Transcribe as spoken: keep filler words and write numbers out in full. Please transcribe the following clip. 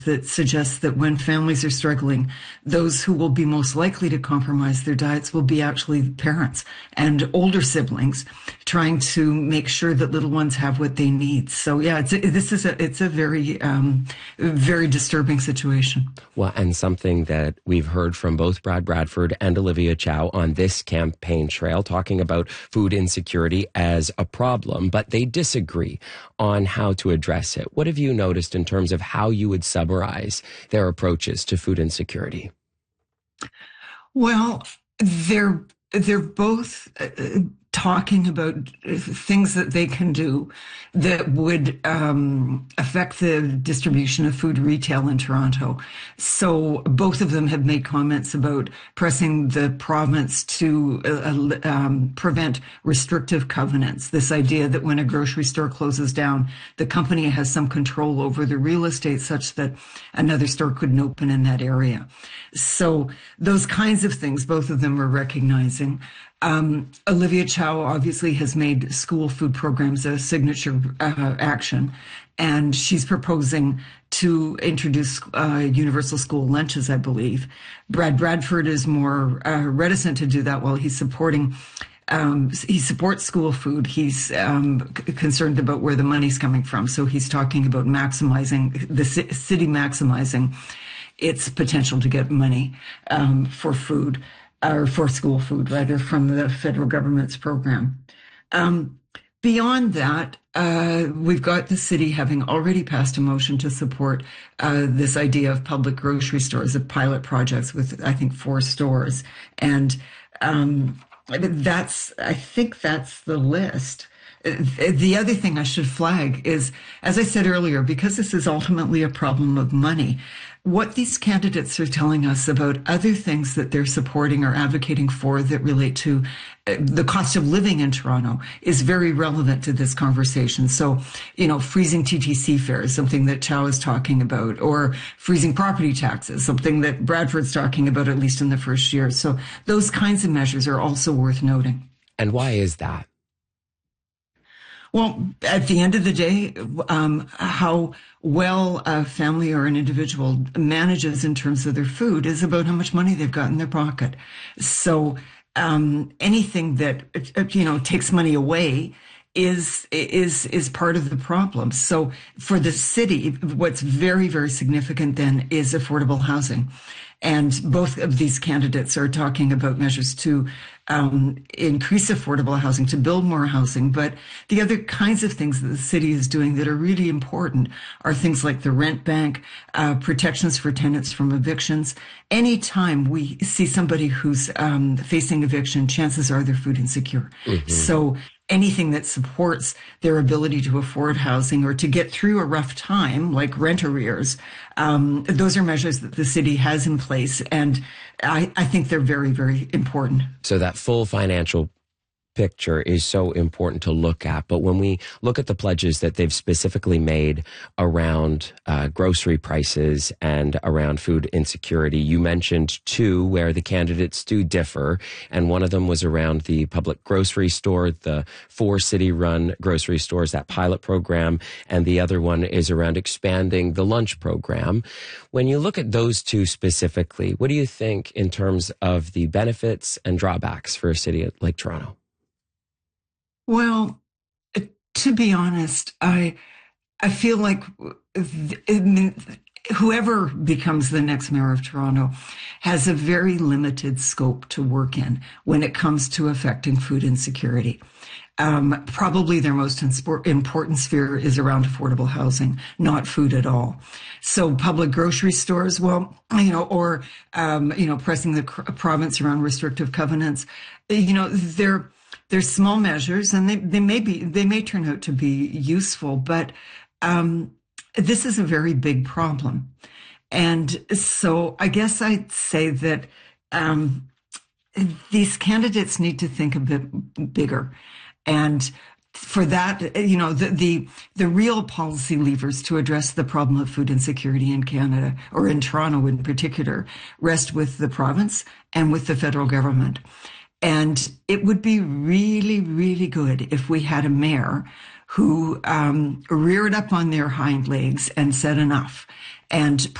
that suggests that when families are struggling, those who will be most likely to compromise their diets will be actually parents and older siblings, trying to make sure that little ones have what they need. So yeah, it's a, this is a it's a very um, very disturbing situation. Well, and something that we've heard from both Brad Bradford and Olivia Chow on this campaign trail, talking about food insecurity as a problem, but they disagree on how to address it. What have you noticed in terms of how you would summarize their approaches to food insecurity? Well, they're they're both uh, talking about things that they can do that would um, affect the distribution of food retail in Toronto. So both of them have made comments about pressing the province to uh, um, prevent restrictive covenants. This idea that when a grocery store closes down, the company has some control over the real estate such that another store couldn't open in that area. So those kinds of things, both of them are recognizing. Um, Olivia Chow obviously has made school food programs a signature uh, action, and she's proposing to introduce uh, universal school lunches, I believe. Brad Bradford is more uh, reticent to do that while he's supporting Um, he supports school food. He's um, c- concerned about where the money's coming from. So he's talking about maximizing, the ci- city maximizing its potential to get money um, for food, or for school food, rather, from the federal government's program. Um, beyond that, uh, we've got the city having already passed a motion to support uh, this idea of public grocery stores, of pilot projects with, I think, four stores. And um, that's, I think that's the list. The other thing I should flag is, as I said earlier, because this is ultimately a problem of money, what these candidates are telling us about other things that they're supporting or advocating for that relate to uh, the cost of living in Toronto is very relevant to this conversation. So, you know, freezing T T C fares, something that Chow is talking about, or freezing property taxes, something that Bradford's talking about, at least in the first year. So those kinds of measures are also worth noting. And why is that? Well, at the end of the day, um, how well a family or an individual manages in terms of their food is about how much money they've got in their pocket. So um, anything that, you know, takes money away is is is part of the problem. So for the city, what's very, very significant then is affordable housing. And both of these candidates are talking about measures to um, increase affordable housing, to build more housing. But the other kinds of things that the city is doing that are really important are things like the rent bank, uh, protections for tenants from evictions. Anytime we see somebody who's um, facing eviction, chances are they're food insecure. Mm-hmm. So anything that supports their ability to afford housing or to get through a rough time, like rent arrears, um, those are measures that the city has in place. And I, I think they're very, very important. So that full financial picture is so important to look at. But when we look at the pledges that they've specifically made around uh, grocery prices and around food insecurity, you mentioned two where the candidates do differ. And one of them was around the public grocery store, the four city-run grocery stores, that pilot program. And the other one is around expanding the lunch program. When you look at those two specifically, what do you think in terms of the benefits and drawbacks for a city like Toronto? Well, to be honest, I I feel like whoever becomes the next mayor of Toronto has a very limited scope to work in when it comes to affecting food insecurity. Um, probably their most important sphere is around affordable housing, not food at all. So public grocery stores, well, you know, or, um, you know, pressing the province around restrictive covenants, you know, they're They're small measures, and they, they may be they may turn out to be useful, but um, this is a very big problem. And so I guess I'd say that um, these candidates need to think a bit bigger. And for that, you know, the, the the real policy levers to address the problem of food insecurity in Canada, or in Toronto in particular, rest with the province and with the federal government. And it would be really, really good if we had a mayor who um, reared up on their hind legs and said enough and